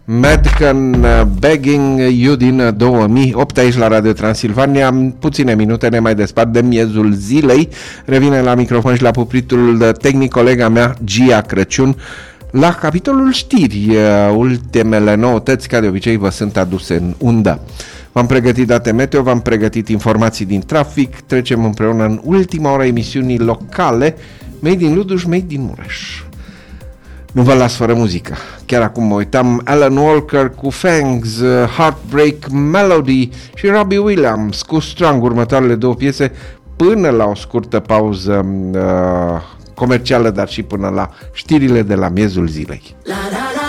Madcan Begging You din 2008 aici la Radio Transilvania. Puține minute ne mai despart de miezul zilei. Revine la microfon și la pupitrul tehnic colega mea Gia Crăciun. La capitolul știri, ultimele noutăți ca de obicei vă sunt aduse în undă. V-am pregătit date meteo, v-am pregătit informații din trafic. Trecem împreună în ultima oră emisiunii locale Made din Luduș, Made din Mureș. Nu vă las fără muzică. Chiar acum mă uitam, Alan Walker cu Fangs, Heartbreak Melody și Robbie Williams cu Strong, următoarele două piese, până la o scurtă pauză comercială, dar și până la știrile de la miezul zilei.